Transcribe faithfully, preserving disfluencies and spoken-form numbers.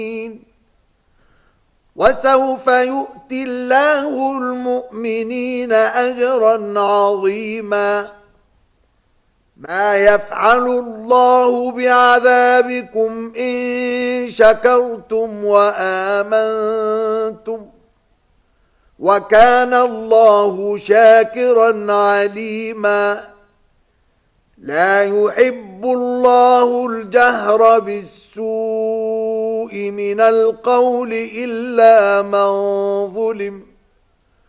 وسوف يؤتي الله المؤمنين أجرا عظيما ما يفعل الله بعذابكم إن شكرتم وآمنتم وكان الله شاكرا عليما لا يحب الله الجهر بالسوء من القول إلا من ظلم